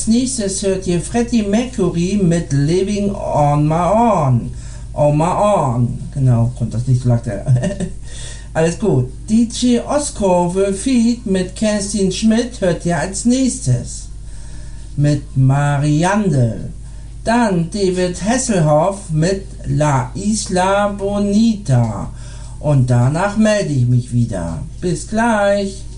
als nächstes hört ihr Freddie Mercury mit Living on My Own. On My Own. Genau, kommt das nicht so lang. Alles gut. DJ Oskurve Feed mit Kerstin Schmidt hört ihr als nächstes. Mit Mariandel. Dann David Hasselhoff mit La Isla Bonita. Und danach melde ich mich wieder. Bis gleich.